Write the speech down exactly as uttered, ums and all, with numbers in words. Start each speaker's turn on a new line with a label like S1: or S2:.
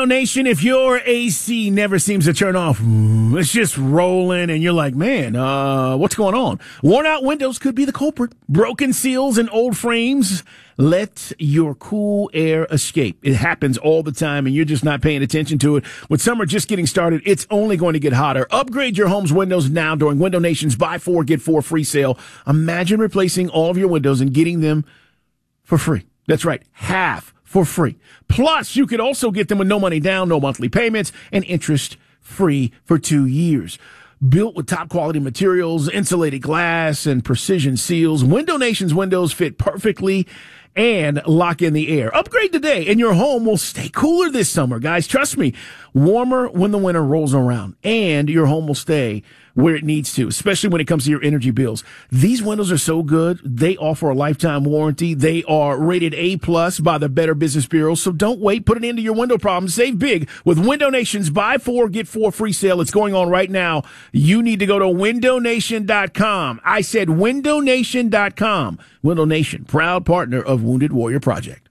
S1: Window Nation, if your A C never seems to turn off, it's just rolling and you're like, man, uh, what's going on? Worn out windows could be the culprit. Broken seals and old frames. Let your cool air escape. It happens all the time and you're just not paying attention to it. With summer just getting started, it's only going to get hotter. Upgrade your home's windows now during Window Nation's buy four, get four free sale. Imagine replacing all of your windows and getting them for free. That's right. Half for free. Plus, you could also get them with no money down, no monthly payments, and interest free for two years. Built with top quality materials, insulated glass, and precision seals, Window Nation's windows fit perfectly and lock in the air. Upgrade today and your home will stay cooler this summer, guys. Trust me, warmer when the winter rolls around and your home will stay where it needs to, especially when it comes to your energy bills. These windows are so good. They offer a lifetime warranty. They are rated A plus by the Better Business Bureau. So don't wait. Put an end to your window problems. Save big with Window Nation's buy four, get four free sale. It's going on right now. You need to go to window nation dot com. I said window nation dot com. Window Nation, proud partner of Wounded Warrior Project.